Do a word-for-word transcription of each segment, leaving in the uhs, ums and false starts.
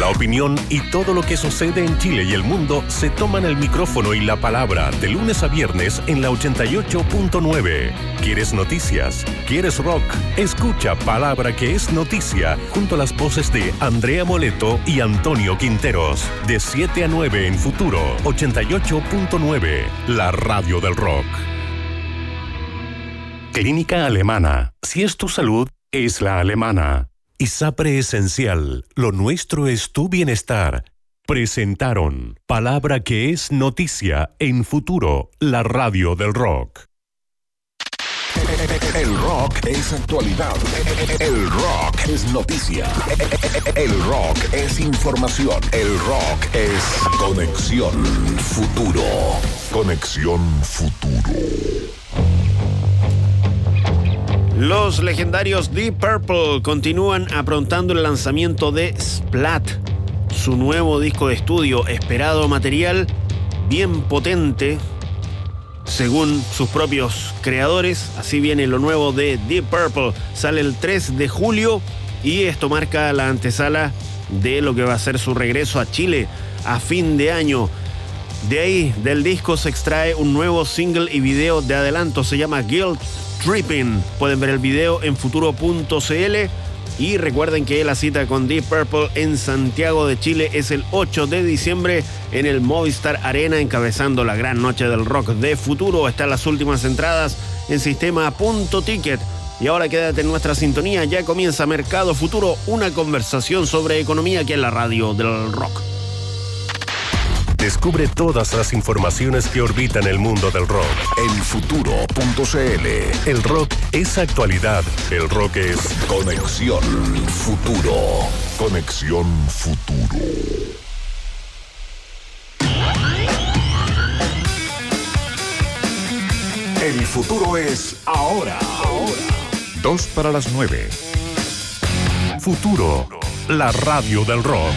La opinión y todo lo que sucede en Chile y el mundo se toman el micrófono y la palabra de lunes a viernes en la ochenta y ocho punto nueve. ¿Quieres noticias? ¿Quieres rock? Escucha Palabra que es noticia junto a las voces de Andrea Moleto y Antonio Quinteros. De siete a nueve en Futuro ochenta y ocho punto nueve, la radio del rock. Clínica Alemana. Si es tu salud, es la alemana. ISAPRE Esencial. Lo nuestro es tu bienestar. Presentaron Palabra que es noticia en Futuro, la radio del rock. El rock es actualidad. El rock es noticia. El rock es información. El rock es Conexión Futuro. Conexión Futuro. Los legendarios Deep Purple continúan aprontando el lanzamiento de Splat, su nuevo disco de estudio. Esperado material bien potente, según sus propios creadores. Así viene lo nuevo de Deep Purple. Sale el tres de julio y esto marca la antesala de lo que va a ser su regreso a Chile a fin de año. De ahí, del disco, se extrae un nuevo single y video de adelanto. Se llama Guilt Tripping. Pueden ver el video en futuro punto cl. Y recuerden que la cita con Deep Purple en Santiago de Chile es el ocho de diciembre en el Movistar Arena, encabezando la gran noche del rock de Futuro. Están las últimas entradas en sistema punto ticket. Y ahora quédate en nuestra sintonía. Ya comienza Mercado Futuro, una conversación sobre economía aquí en la radio del rock. Descubre todas las informaciones que orbitan el mundo del rock en futuro punto cl. El rock es actualidad. El rock es Conexión Futuro. Conexión Futuro. El futuro es ahora. Ahora. Dos para las nueve. Futuro, la radio del rock.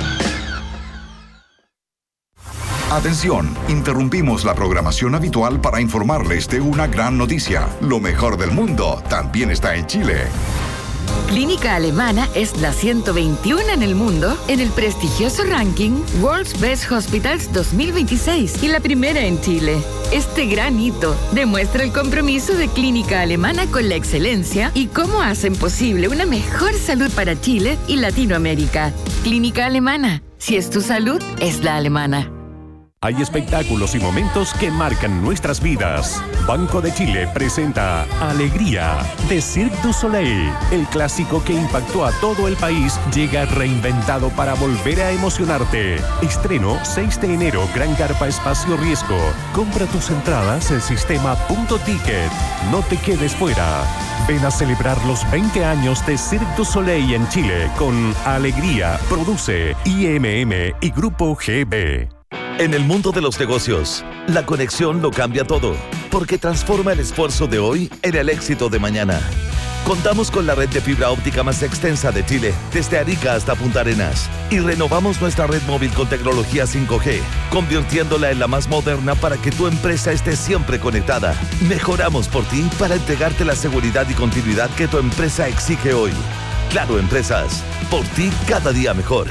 Atención, interrumpimos la programación habitual para informarles de una gran noticia. Lo mejor del mundo también está en Chile. Clínica Alemana es la ciento veintiuno en el mundo en el prestigioso ranking World's Best Hospitals dos mil veintiséis y la primera en Chile. Este gran hito demuestra el compromiso de Clínica Alemana con la excelencia y cómo hacen posible una mejor salud para Chile y Latinoamérica. Clínica Alemana. Si es tu salud, es la alemana. Hay espectáculos y momentos que marcan nuestras vidas. Banco de Chile presenta Alegría de Cirque du Soleil. El clásico que impactó a todo el país llega reinventado para volver a emocionarte. Estreno seis de enero, Gran Carpa Espacio Riesgo. Compra tus entradas en sistema punto ticket. No te quedes fuera. Ven a celebrar los veinte años de Cirque du Soleil en Chile con Alegría. Produce I M M y Grupo G B. En el mundo de los negocios, la conexión lo cambia todo, porque transforma el esfuerzo de hoy en el éxito de mañana. Contamos con la red de fibra óptica más extensa de Chile, desde Arica hasta Punta Arenas, y renovamos nuestra red móvil con tecnología cinco G, convirtiéndola en la más moderna para que tu empresa esté siempre conectada. Mejoramos por ti para entregarte la seguridad y continuidad que tu empresa exige hoy. Claro Empresas, por ti cada día mejor.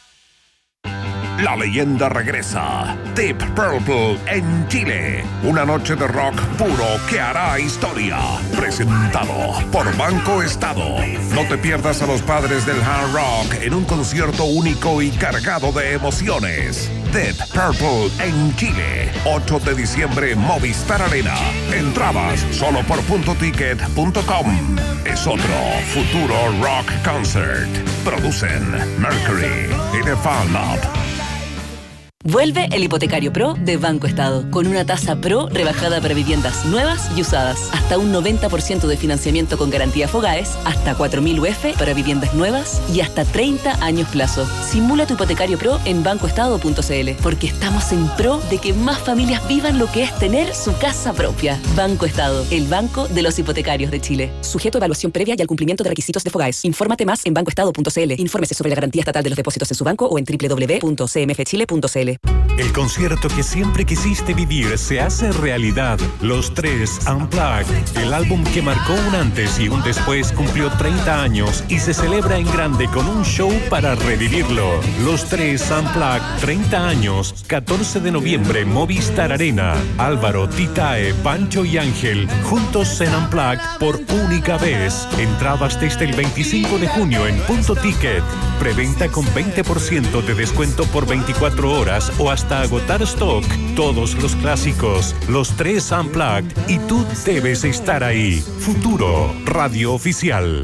La leyenda regresa. Deep Purple en Chile. Una noche de rock puro que hará historia. Presentado por Banco Estado. No te pierdas a los padres del hard rock en un concierto único y cargado de emociones. Deep Purple en Chile. ocho de diciembre, Movistar Arena. Entradas solo por punto ticket punto com. Es otro Futuro Rock Concert. Producen Mercury y The Fan Lab. Vuelve el Hipotecario Pro de Banco Estado, con una tasa Pro rebajada para viviendas nuevas y usadas. Hasta un noventa por ciento de financiamiento con garantía Fogaes, hasta cuatro mil U F para viviendas nuevas y hasta treinta años plazo. Simula tu Hipotecario Pro en banco estado punto cl, porque estamos en pro de que más familias vivan lo que es tener su casa propia. Banco Estado, el banco de los hipotecarios de Chile. Sujeto a evaluación previa y al cumplimiento de requisitos de Fogaes. Infórmate más en banco estado punto cl. Infórmese sobre la garantía estatal de los depósitos en su banco o en doble u doble u doble u punto c m f chile punto c l. Chile. El concierto que siempre quisiste vivir se hace realidad. Los Tres Unplugged, el álbum que marcó un antes y un después, cumplió treinta años y se celebra en grande con un show para revivirlo. Los Tres Unplugged, treinta años, catorce de noviembre, Movistar Arena. Álvaro, Titae, Pancho y Ángel, juntos en Unplugged por única vez. Entradas desde el veinticinco de junio en Punto Ticket. Preventa con veinte por ciento de descuento por veinticuatro horas o hasta agotar stock. Todos los clásicos, los Tres Unplugged, y tú debes estar ahí. Futuro, radio oficial.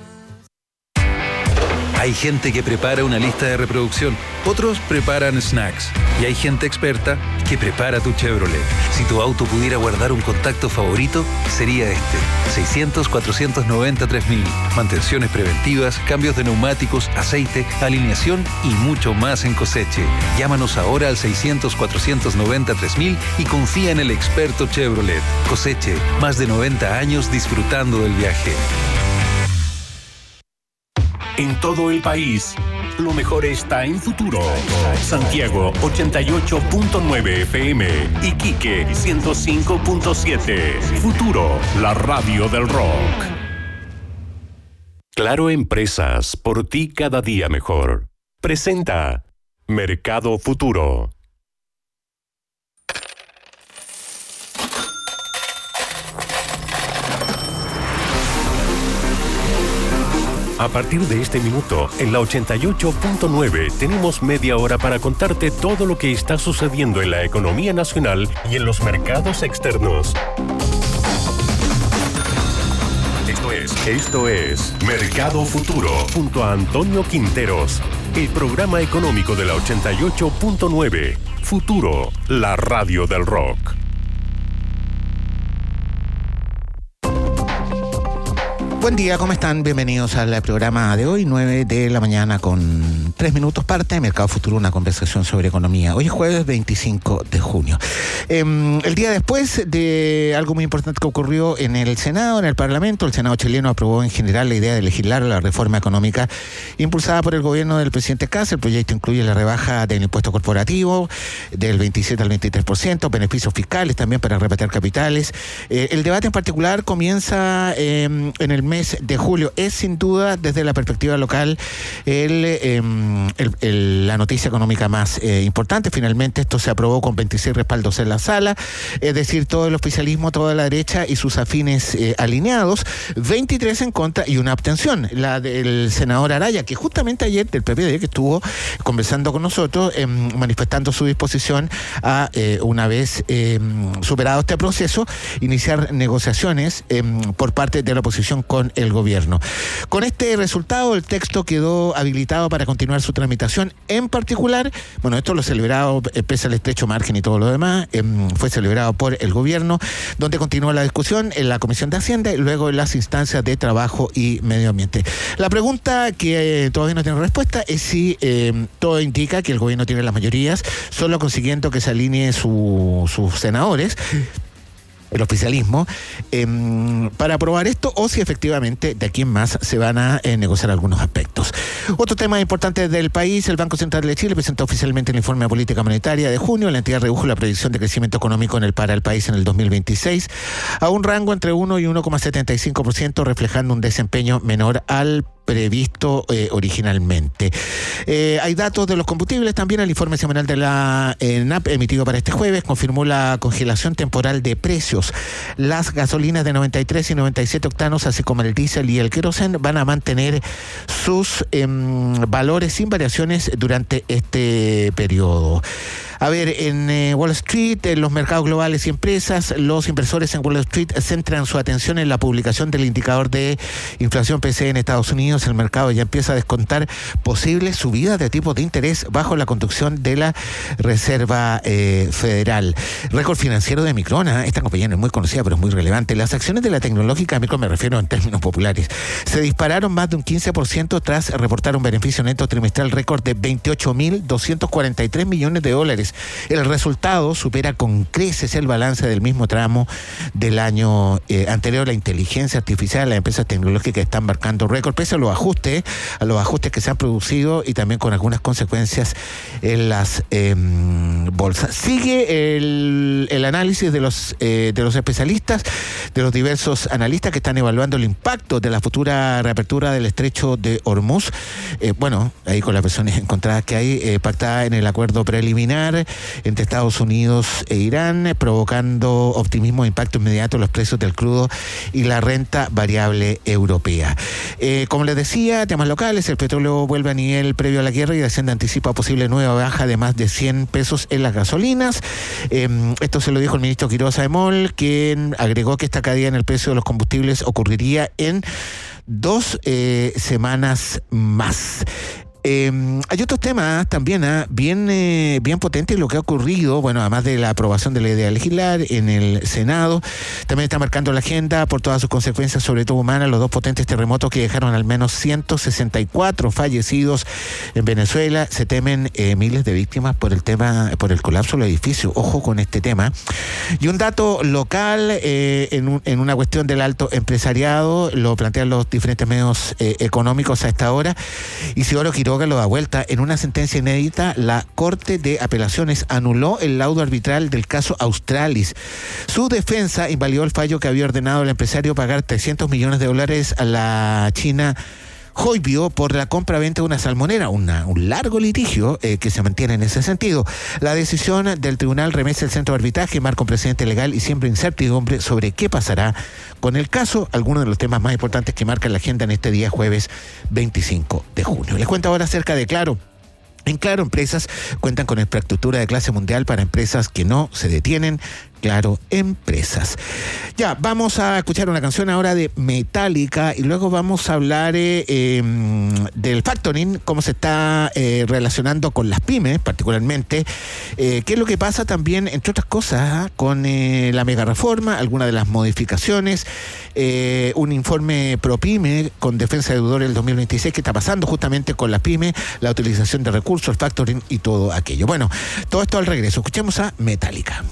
Hay gente que prepara una lista de reproducción, otros preparan snacks y hay gente experta que prepara tu Chevrolet. Si tu auto pudiera guardar un contacto favorito, sería este. seiscientos, cuatrocientos noventa, tres mil. Mantenciones preventivas, cambios de neumáticos, aceite, alineación y mucho más en Coseche. Llámanos ahora al seiscientos, cuatrocientos noventa, tres mil y confía en el experto Chevrolet. Coseche, más de noventa años disfrutando del viaje. En todo el país, lo mejor está en Futuro. Santiago ochenta y ocho punto nueve F M, Iquique ciento cinco punto siete. Futuro, la radio del rock. Claro Empresas, por ti cada día mejor. Presenta Mercado Futuro. A partir de este minuto, en la ochenta y ocho punto nueve, tenemos media hora para contarte todo lo que está sucediendo en la economía nacional y en los mercados externos. Esto es, esto es Mercado Futuro, junto a Antonio Quinteros, el programa económico de la ochenta y ocho punto nueve. Futuro, la radio del rock. Buen día, ¿cómo están? Bienvenidos al programa de hoy, nueve de la mañana con tres minutos, parte de Mercado Futuro, una conversación sobre economía. Hoy es jueves veinticinco de junio. Eh, el día después de algo muy importante que ocurrió en el Senado, en el Parlamento, el Senado chileno aprobó en general la idea de legislar la reforma económica impulsada por el gobierno del presidente Kast. El proyecto incluye la rebaja del impuesto corporativo del veintisiete al veintitrés por ciento, beneficios fiscales también para repatriar capitales. Eh, el debate en particular comienza eh, en el mes de julio. Es sin duda, desde la perspectiva local, el, eh, el, el, la noticia económica más eh, importante. Finalmente esto se aprobó con veintiséis respaldos en la sala, es decir, todo el oficialismo, toda la derecha y sus afines eh, alineados, veintitrés en contra y una abstención, la del senador Araya, que justamente ayer del P P D, que estuvo conversando con nosotros, eh, manifestando su disposición a, eh, una vez eh, superado este proceso, iniciar negociaciones eh, por parte de la oposición con el gobierno. Con este resultado, el texto quedó habilitado para continuar su tramitación. En particular, bueno, esto lo celebrado, eh, pese al estrecho margen y todo lo demás, eh, fue celebrado por el gobierno, donde continuó la discusión en la Comisión de Hacienda y luego en las instancias de Trabajo y Medio Ambiente. La pregunta que eh, todavía no tiene respuesta es si eh, todo indica que el gobierno tiene las mayorías, solo consiguiendo que se alineen su, sus senadores, el oficialismo, eh, para aprobar esto, o si efectivamente de aquí en más se van a eh, negociar algunos aspectos. Otro tema importante del país: el Banco Central de Chile presentó oficialmente el informe de política monetaria de junio. La entidad redujo la previsión de crecimiento económico en el para el país en el dos mil veintiséis a un rango entre uno y uno coma setenta y cinco por ciento, reflejando un desempeño menor al previsto eh, originalmente. Eh, hay datos de los combustibles también. El informe semanal de la eh, N A P emitido para este jueves confirmó la congelación temporal de precios. Las gasolinas de noventa y tres y noventa y siete octanos, así como el diésel y el queroseno, van a mantener sus eh, valores sin variaciones durante este periodo. A ver, en eh, Wall Street, en los mercados globales y empresas, los inversores en Wall Street centran su atención en la publicación del indicador de inflación P C E en Estados Unidos. El mercado ya empieza a descontar posibles subidas de tipos de interés bajo la conducción de la Reserva eh, Federal. Récord financiero de Micron, ¿eh? Esta compañía no es muy conocida, pero es muy relevante. Las acciones de la tecnológica Micron, me refiero en términos populares, se dispararon más de un quince por ciento tras reportar un beneficio neto trimestral récord de veintiocho mil doscientos cuarenta y tres millones de dólares. millones. El resultado supera con creces el balance del mismo tramo del año eh, anterior. La inteligencia artificial, las empresas tecnológicas están marcando récord, pese a los ajustes, a los ajustes que se han producido y también con algunas consecuencias en las eh, bolsas. Sigue el, el análisis de los, eh, de los especialistas, de los diversos analistas que están evaluando el impacto de la futura reapertura del estrecho de Hormuz. Eh, bueno, ahí con las versiones encontradas que hay, eh, pactada en el acuerdo preliminar entre Estados Unidos e Irán, provocando optimismo e impacto inmediato en los precios del crudo y la renta variable europea. Eh, como les decía, temas locales, el petróleo vuelve a nivel previo a la guerra y Hacienda anticipa posible nueva baja de más de cien pesos en las gasolinas. Eh, esto se lo dijo el ministro Quiroz Aemol, quien agregó que esta caída en el precio de los combustibles ocurriría en dos eh, semanas más. Eh, hay otros temas también ¿eh? bien, eh, bien potentes lo que ha ocurrido, bueno, además de la aprobación de la idea de legislar en el Senado, también está marcando la agenda por todas sus consecuencias, sobre todo humanas, los dos potentes terremotos que dejaron al menos ciento sesenta y cuatro fallecidos en Venezuela. Se temen eh, miles de víctimas por el tema, por el colapso del edificio. Ojo con este tema. Y un dato local eh, en, un, en una cuestión del alto empresariado, lo plantean los diferentes medios eh, económicos a esta hora. Isidoro Quiroga lo da vuelta. En una sentencia inédita, la Corte de Apelaciones anuló el laudo arbitral del caso Australis. Su defensa invalidó el fallo que había ordenado al empresario pagar trescientos millones de dólares a la China Hoibio por la compra-venta de una salmonera, una, un largo litigio eh, que se mantiene en ese sentido. La decisión del tribunal remece el centro de arbitraje, marca un precedente legal y siempre incertidumbre sobre qué pasará con el caso, algunos de los temas más importantes que marcan la agenda en este día jueves veinticinco de junio. Les cuento ahora acerca de Claro. En Claro, empresas cuentan con infraestructura de clase mundial para empresas que no se detienen. Claro, empresas. Ya, vamos a escuchar una canción ahora de Metallica y luego vamos a hablar eh, eh, del factoring, cómo se está eh, relacionando con las pymes, particularmente. Eh, qué es lo que pasa también, entre otras cosas, ¿eh? con eh, la mega reforma, algunas de las modificaciones, eh, un informe pro pyme con defensa de deudores del dos mil veintiséis, qué está pasando justamente con las pymes, la utilización de recursos, el factoring y todo aquello. Bueno, todo esto al regreso. Escuchemos a Metallica.